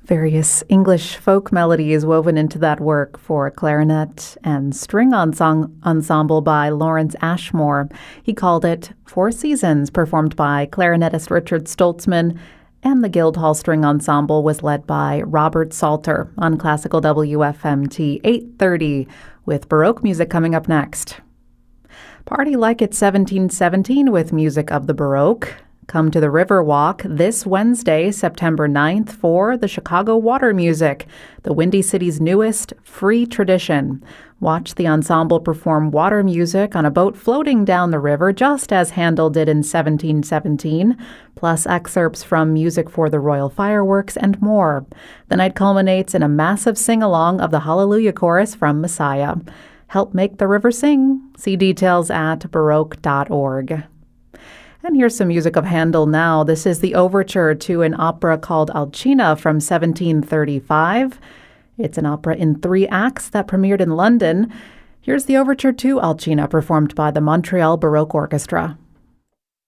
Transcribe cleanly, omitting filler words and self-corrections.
Various English folk melodies woven into that work for clarinet and string ensemble by Lawrence Ashmore. He called it Four Seasons, performed by clarinetist Richard Stoltzman, and the Guildhall String Ensemble was led by Robert Salter on Classical WFMT 830, with Baroque music coming up next. Party like it's 1717 with music of the Baroque. Come to the Riverwalk this Wednesday, September 9th, for the Chicago Water Music, the Windy City's newest free tradition. Watch the ensemble perform water music on a boat floating down the river, just as Handel did in 1717, plus excerpts from Music for the Royal Fireworks and more. The night culminates in a massive sing-along of the Hallelujah Chorus from Messiah. Help make the river sing. See details at baroque.org. And here's some music of Handel now. This is the overture to an opera called Alcina from 1735. It's an opera in 3 acts that premiered in London. Here's the overture to Alcina, performed by the Montreal Baroque Orchestra.